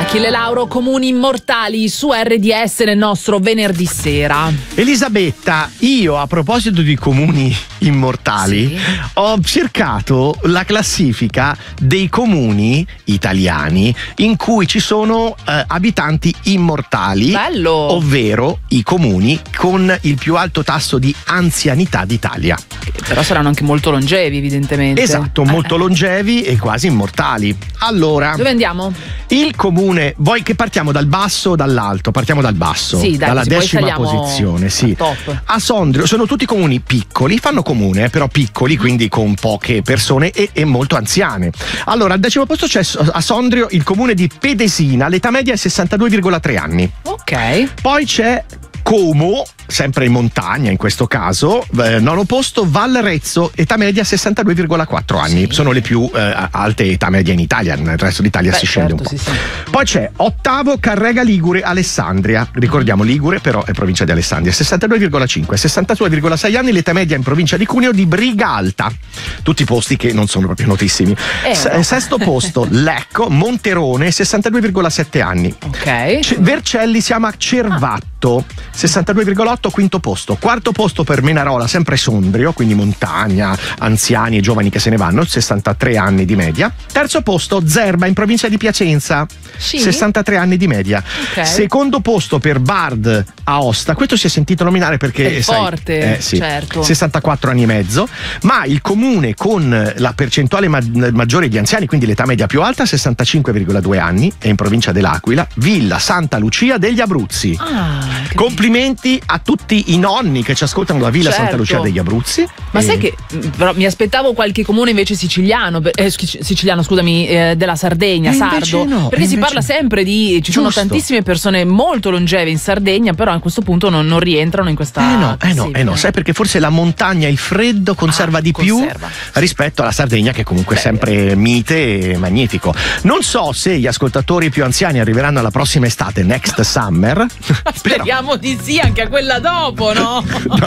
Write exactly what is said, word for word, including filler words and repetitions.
Achille Lauro, comuni immortali su R D S nel nostro venerdì sera. Elisabetta, io a proposito di comuni immortali sì. ho cercato la classifica dei comuni italiani in cui ci sono eh, abitanti immortali. Bello. Ovvero i comuni con il più alto tasso di anzianità d'Italia. Però saranno anche molto longevi, evidentemente. Esatto, molto eh. longevi e quasi immortali. Allora, dove andiamo? Il comune, vuoi che partiamo dal basso o dall'alto? Partiamo dal basso, sì, dai, dalla decima poi posizione. Sì. Top. A Sondrio sono tutti comuni piccoli, fanno comune, però piccoli, quindi con poche persone e, e molto anziane. Allora, al decimo posto c'è a Sondrio il comune di Pedesina, l'età media è sessantadue virgola tre anni. Ok. Poi c'è Como, sempre in montagna in questo caso, eh, nono posto Val Rezzo, età media sessantadue virgola quattro anni. Sì. Sono le più eh, alte età media in Italia, nel resto d'Italia Beh, si scende certo, un po'. Sì, sì. Poi c'è ottavo Carrega Ligure Alessandria, ricordiamo Ligure però è provincia di Alessandria, sessantadue virgola cinque, sessantadue virgola sei anni l'età media in provincia di Cuneo di Brigalta. Tutti posti che non sono proprio notissimi. Eh, S- no. Sesto posto Lecco, Monterone, sessantadue virgola sette anni. Ok. C- Vercelli siamo a Cervatto, sessantadue virgola otto, quinto posto. Quarto posto per Menarola, sempre Sondrio, quindi montagna, anziani e giovani che se ne vanno, sessantatré anni di media. Terzo posto Zerba in provincia di Piacenza, sì. sessantatré anni di media. Okay. Secondo posto per Bard Aosta, questo si è sentito nominare perché è sai, forte, eh, sì, certo. sessantaquattro anni e mezzo, ma il comune con la percentuale ma- maggiore di anziani, quindi l'età media più alta, sessantacinque virgola due anni, è in provincia dell'Aquila, Villa Santa Lucia degli Abruzzi. Ah, complimenti a tutti i nonni che ci ascoltano da Villa certo. Santa Lucia degli Abruzzi. Ma e... sai che però mi aspettavo qualche comune invece siciliano, eh, siciliano scusami, eh, della Sardegna, e sardo, no, perché si invece... parla sempre di ci Giusto. sono tantissime persone molto longeve in Sardegna, però a questo punto non, non rientrano in questa eh no, eh no, eh no, sai perché forse la montagna e il freddo conserva ah, di conserva. più rispetto alla Sardegna, che comunque Beh, è sempre mite e magnifico. Non so se gli ascoltatori più anziani arriveranno alla prossima estate, next summer. Speriamo di sì, anche a quella dopo, no? No,